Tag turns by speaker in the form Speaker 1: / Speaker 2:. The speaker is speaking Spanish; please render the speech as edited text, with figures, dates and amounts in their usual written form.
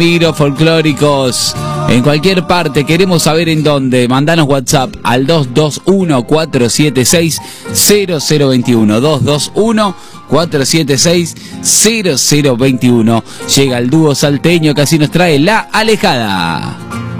Speaker 1: Migros folclóricos en cualquier parte, queremos saber en dónde. Mandanos WhatsApp al 221-476-0021 221-476-0021. Llega el dúo salteño que así nos trae La Alejada.